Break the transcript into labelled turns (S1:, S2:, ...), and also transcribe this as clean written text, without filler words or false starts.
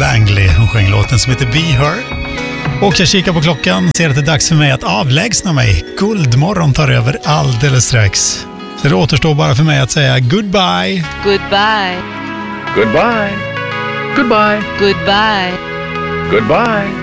S1: Langley. Hon sjöng låten som heter Be Her. Och jag kikar på klockan, ser att det är dags för mig att avlägsna mig. Guldmorgon tar över alldeles strax. Så det återstår bara för mig att säga goodbye.
S2: Goodbye.
S3: Goodbye. Goodbye.
S2: Goodbye.
S3: Goodbye.